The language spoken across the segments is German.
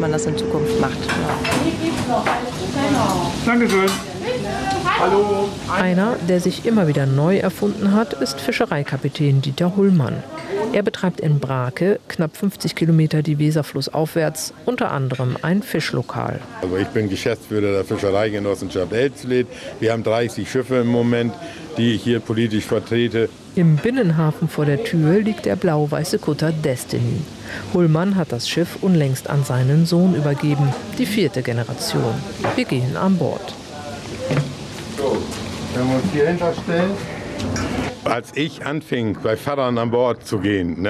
man das in Zukunft macht. Ja. Dankeschön. Hallo. Einer, der sich immer wieder neu erfunden hat, ist Fischereikapitän Dieter Hullmann. Er betreibt in Brake, knapp 50 Kilometer die Weser flussaufwärts, unter anderem ein Fischlokal. Also ich bin Geschäftsführer der Fischereigenossenschaft Elsfleth. Wir haben 30 Schiffe im Moment, die ich hier politisch vertrete. Im Binnenhafen vor der Tür liegt der blau-weiße Kutter Destiny. Hullmann hat das Schiff unlängst an seinen Sohn übergeben, die 4. Generation. Wir gehen an Bord. So, wenn wir uns hier hinterstellen. Als ich anfing, bei Pfarrern an Bord zu gehen,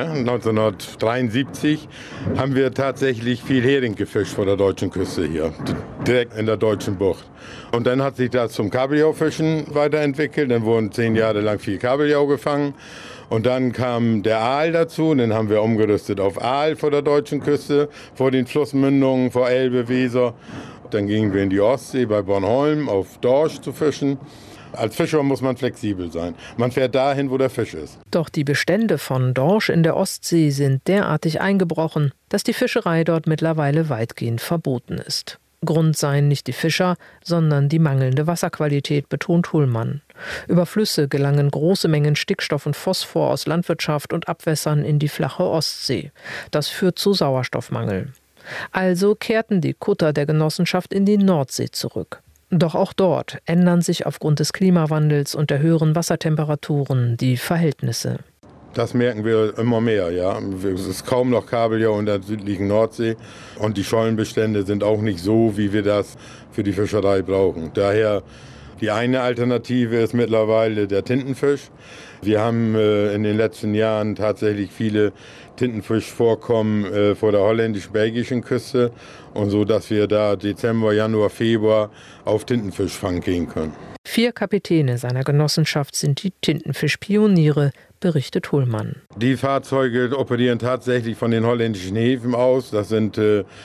1973, haben wir tatsächlich viel Hering gefischt vor der deutschen Küste hier, direkt in der deutschen Bucht. Und dann hat sich das zum Kabeljaufischen weiterentwickelt. Dann wurden 10 Jahre lang viel Kabeljau gefangen. Und dann kam der Aal dazu. Und dann haben wir umgerüstet auf Aal vor der deutschen Küste, vor den Flussmündungen, vor Elbe, Weser. Dann gingen wir in die Ostsee bei Bornholm auf Dorsch zu fischen. Als Fischer muss man flexibel sein. Man fährt dahin, wo der Fisch ist. Doch die Bestände von Dorsch in der Ostsee sind derartig eingebrochen, dass die Fischerei dort mittlerweile weitgehend verboten ist. Grund seien nicht die Fischer, sondern die mangelnde Wasserqualität, betont Hullmann. Über Flüsse gelangen große Mengen Stickstoff und Phosphor aus Landwirtschaft und Abwässern in die flache Ostsee. Das führt zu Sauerstoffmangel. Also kehrten die Kutter der Genossenschaft in die Nordsee zurück. Doch auch dort ändern sich aufgrund des Klimawandels und der höheren Wassertemperaturen die Verhältnisse. Das merken wir immer mehr, ja. Es ist kaum noch Kabeljau in der südlichen Nordsee und die Schollenbestände sind auch nicht so, wie wir das für die Fischerei brauchen. Daher die eine Alternative ist mittlerweile der Tintenfisch. Wir haben in den letzten Jahren tatsächlich viele Tintenfischvorkommen vor der holländisch-belgischen Küste und so, dass wir da Dezember, Januar, Februar auf Tintenfischfang gehen können. 4 Kapitäne seiner Genossenschaft sind die Tintenfischpioniere, berichtet Hullmann. Die Fahrzeuge operieren tatsächlich von den holländischen Häfen aus. Das sind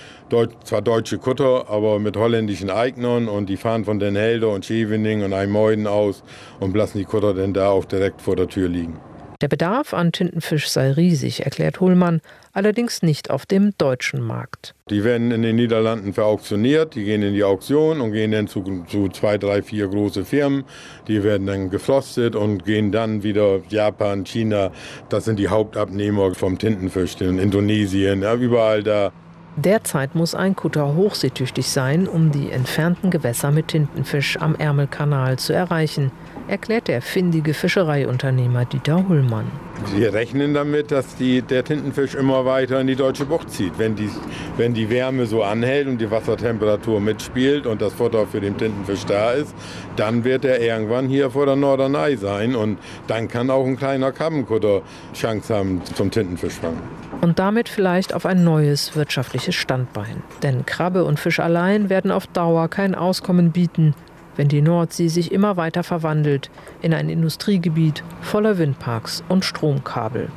zwar deutsche Kutter, aber mit holländischen Eignern und die fahren von Den Helder und Scheveningen und IJmuiden aus und lassen die Kutter dann da auch direkt vor der Tür liegen. Der Bedarf an Tintenfisch sei riesig, erklärt Hullmann, allerdings nicht auf dem deutschen Markt. Die werden in den Niederlanden verauktioniert, die gehen in die Auktion und gehen dann zu 2, 3, 4 große Firmen. Die werden dann gefrostet und gehen dann wieder Japan, China. Das sind die Hauptabnehmer vom Tintenfisch, in Indonesien, ja, überall da. Derzeit muss ein Kutter hochseetüchtig sein, um die entfernten Gewässer mit Tintenfisch am Ärmelkanal zu erreichen, erklärt der findige Fischereiunternehmer Dieter Hullmann. Wir rechnen damit, dass der Tintenfisch immer weiter in die deutsche Bucht zieht. Wenn die Wärme so anhält und die Wassertemperatur mitspielt und das Futter für den Tintenfisch da ist, dann wird er irgendwann hier vor der Norderney sein und dann kann auch ein kleiner Krabbenkutter Chance haben zum Tintenfischfang. Und damit vielleicht auf ein neues wirtschaftliches Standbein. Denn Krabbe und Fisch allein werden auf Dauer kein Auskommen bieten, wenn die Nordsee sich immer weiter verwandelt in ein Industriegebiet voller Windparks und Stromkabel.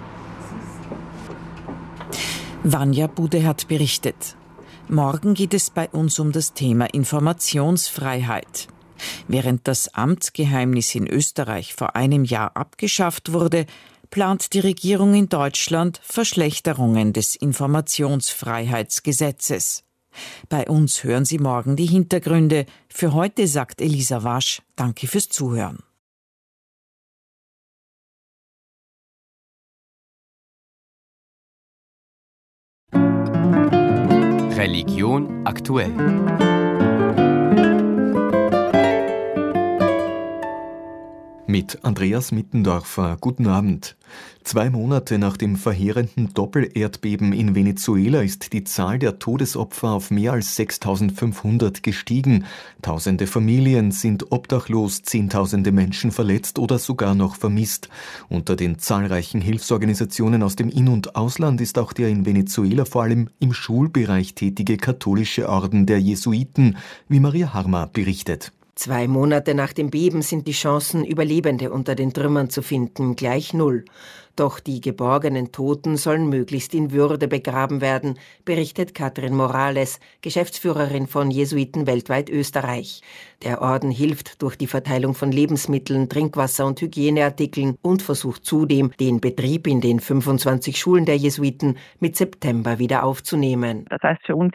Vanja Bude hat berichtet. Morgen geht es bei uns um das Thema Informationsfreiheit. Während das Amtsgeheimnis in Österreich vor einem Jahr abgeschafft wurde, plant die Regierung in Deutschland Verschlechterungen des Informationsfreiheitsgesetzes. Bei uns hören Sie morgen die Hintergründe. Für heute sagt Elisa Wasch, danke fürs Zuhören. Religion aktuell. Mit Andreas Mittendorfer. Guten Abend. 2 Monate nach dem verheerenden Doppelerdbeben in Venezuela ist die Zahl der Todesopfer auf mehr als 6.500 gestiegen. Tausende Familien sind obdachlos, Zehntausende Menschen verletzt oder sogar noch vermisst. Unter den zahlreichen Hilfsorganisationen aus dem In- und Ausland ist auch der in Venezuela vor allem im Schulbereich tätige katholische Orden der Jesuiten, wie Maria Harmer berichtet. 2 Monate nach dem Beben sind die Chancen, Überlebende unter den Trümmern zu finden, gleich 0. Doch die geborgenen Toten sollen möglichst in Würde begraben werden, berichtet Katrin Morales, Geschäftsführerin von Jesuiten weltweit Österreich. Der Orden hilft durch die Verteilung von Lebensmitteln, Trinkwasser und Hygieneartikeln und versucht zudem, den Betrieb in den 25 Schulen der Jesuiten mit September wieder aufzunehmen. Das heißt für uns